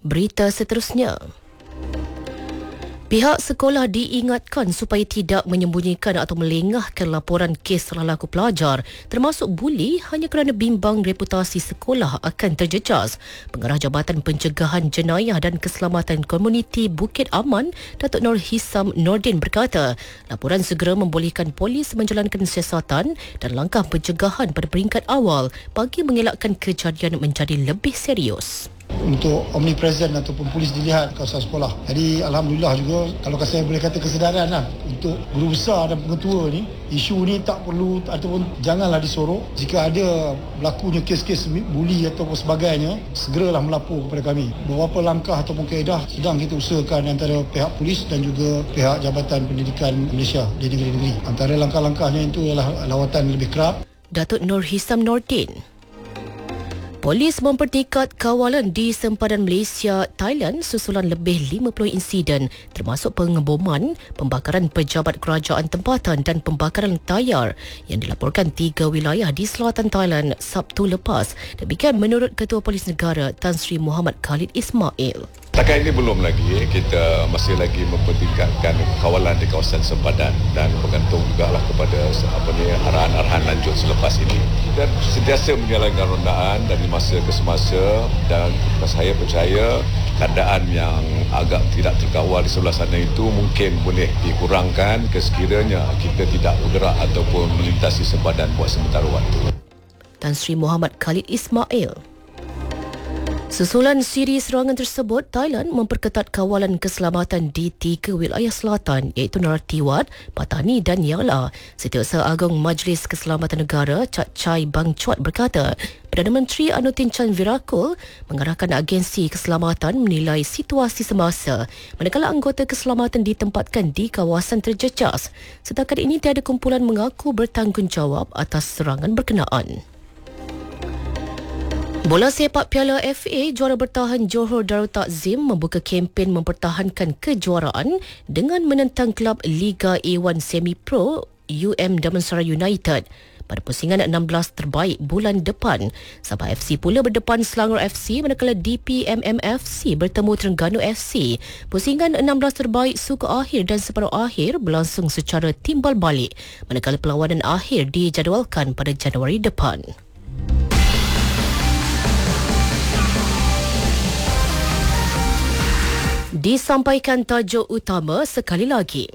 Berita seterusnya. Pihak sekolah diingatkan supaya tidak menyembunyikan atau melengahkan laporan kes lelaku pelajar termasuk buli hanya kerana bimbang reputasi sekolah akan terjejas. Pengarah Jabatan Pencegahan Jenayah dan Keselamatan Komuniti Bukit Aman, Datuk Nur Hisam Nordin berkata, laporan segera membolehkan polis menjalankan siasatan dan langkah pencegahan pada peringkat awal bagi mengelakkan kejadian menjadi lebih serius. Untuk omnipresent ataupun polis dilihat kawasan sekolah. Jadi Alhamdulillah juga, kalau saya boleh kata kesedaran lah untuk guru besar dan pengetua ni, isu ni tak perlu ataupun janganlah disorok. Jika ada berlakunya kes-kes buli ataupun sebagainya, segeralah melapor kepada kami. Beberapa langkah ataupun kaedah sedang kita usahakan antara pihak polis dan juga pihak Jabatan Pendidikan Malaysia di negeri-negeri. Antara langkah-langkahnya itu ialah lawatan lebih kerap. Datuk Nur Hisam Nordin. Polis mempertingkat kawalan di sempadan Malaysia, Thailand susulan lebih 50 insiden termasuk pengeboman, pembakaran pejabat kerajaan tempatan dan pembakaran tayar yang dilaporkan 3 wilayah di selatan Thailand Sabtu lepas. Demikian menurut Ketua Polis Negara Tan Sri Muhammad Khalid Ismail. Setakat ini belum lagi, kita masih lagi mempertingkatkan kawalan di kawasan sempadan dan bergantung juga lah kepada arahan-arahan lanjut selepas ini. Dan sentiasa menjalankan rondaan dari masa ke semasa dan saya percaya keadaan yang agak tidak terkawal di sebelah sana itu mungkin boleh dikurangkan sekiranya kita tidak bergerak ataupun melintasi sempadan buat sementara waktu. Tan Sri Muhammad Khalid Ismail. Susulan siri serangan tersebut, Thailand memperketat kawalan keselamatan di 3 wilayah selatan iaitu Narathiwat, Patani dan Yala. Setiausaha Agung Majlis Keselamatan Negara Cak Chai Bang Chuat berkata, Perdana Menteri Anutin Chan Virakul mengarahkan agensi keselamatan menilai situasi semasa manakala anggota keselamatan ditempatkan di kawasan terjejas. Setakat ini tiada kumpulan mengaku bertanggungjawab atas serangan berkenaan. Bola sepak Piala FA, juara bertahan Johor Darul Takzim membuka kempen mempertahankan kejuaraan dengan menentang klub Liga A1 Semi Pro Damansara United pada pusingan 16 terbaik bulan depan. Sabah FC pula berdepan Selangor FC manakala DPMM FC bertemu Terengganu FC. Pusingan 16 terbaik suku akhir dan separuh akhir berlangsung secara timbal balik manakala perlawanan akhir dijadualkan pada Januari depan. Disampaikan tajuk utama sekali lagi.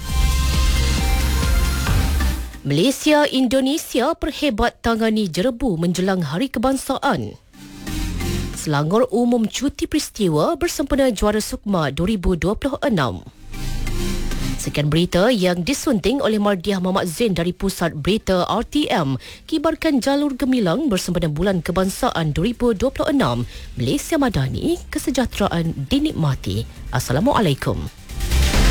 Malaysia Indonesia perhebat tangani jerebu menjelang Hari Kebangsaan. Selangor umum cuti peristiwa bersempena Juara Sukma 2026. Sekian berita yang disunting oleh Mardiah Muhammad Zain dari Pusat Berita RTM. Kibarkan jalur gemilang bersempena Bulan Kebangsaan 2026. Malaysia Madani, kesejahteraan dinikmati. Assalamualaikum.